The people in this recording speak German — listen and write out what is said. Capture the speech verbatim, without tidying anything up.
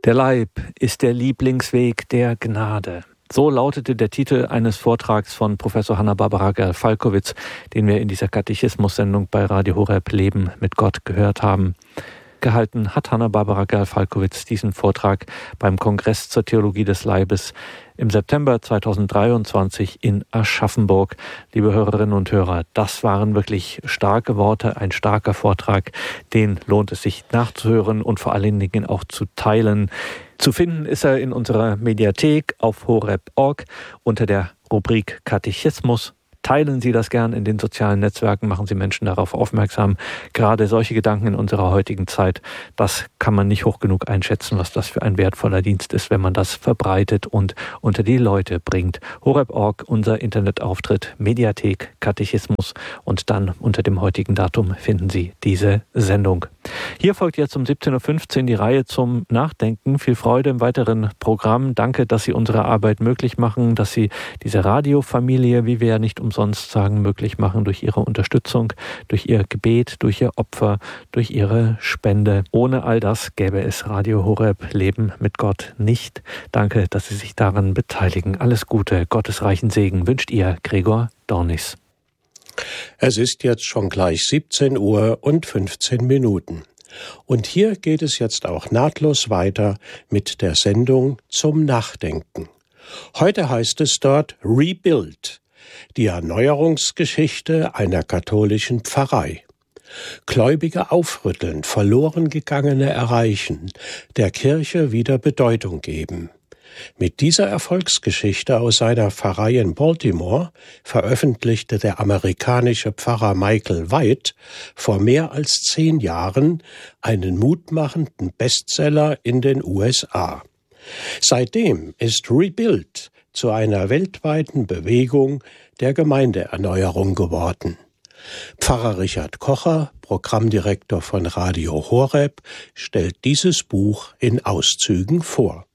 Der Leib ist der Lieblingsweg der Gnade. So lautete der Titel eines Vortrags von Professor Hanna-Barbara Gerl-Falkowitz, den wir in dieser Katechismus-Sendung bei Radio Horeb Leben mit Gott gehört haben. Gehalten hat Hanna-Barbara Gerl-Falkowitz diesen Vortrag beim Kongress zur Theologie des Leibes im September zweitausenddreiundzwanzig in Aschaffenburg. Liebe Hörerinnen und Hörer, das waren wirklich starke Worte, ein starker Vortrag. Den lohnt es sich nachzuhören und vor allen Dingen auch zu teilen. Zu finden ist er in unserer Mediathek auf horeb punkt org unter der Rubrik Katechismus. Teilen Sie das gern in den sozialen Netzwerken, machen Sie Menschen darauf aufmerksam. Gerade solche Gedanken in unserer heutigen Zeit, das kann man nicht hoch genug einschätzen, was das für ein wertvoller Dienst ist, wenn man das verbreitet und unter die Leute bringt. horeb punkt org, unser Internetauftritt, Mediathek, Katechismus und dann unter dem heutigen Datum finden Sie diese Sendung. Hier folgt jetzt um siebzehn Uhr fünfzehn die Reihe zum Nachdenken. Viel Freude im weiteren Programm. Danke, dass Sie unsere Arbeit möglich machen, dass Sie diese Radiofamilie, wie wir ja nicht umsonst sagen, möglich machen durch Ihre Unterstützung, durch Ihr Gebet, durch Ihr Opfer, durch Ihre Spende. Ohne all das gäbe es Radio Horeb Leben mit Gott nicht. Danke, dass Sie sich daran beteiligen. Alles Gute, gottesreichen Segen wünscht Ihr Gregor Dornis. Es ist jetzt schon gleich siebzehn Uhr und fünfzehn Minuten. Und hier geht es jetzt auch nahtlos weiter mit der Sendung zum Nachdenken. Heute heißt es dort Rebuild, die Erneuerungsgeschichte einer katholischen Pfarrei. Gläubige aufrütteln, verloren gegangene erreichen, der Kirche wieder Bedeutung geben. Mit dieser Erfolgsgeschichte aus seiner Pfarrei in Baltimore veröffentlichte der amerikanische Pfarrer Michael White vor mehr als zehn Jahren einen mutmachenden Bestseller in den U S A. Seitdem ist Rebuild zu einer weltweiten Bewegung der Gemeindeerneuerung geworden. Pfarrer Richard Kocher, Programmdirektor von Radio Horeb, stellt dieses Buch in Auszügen vor.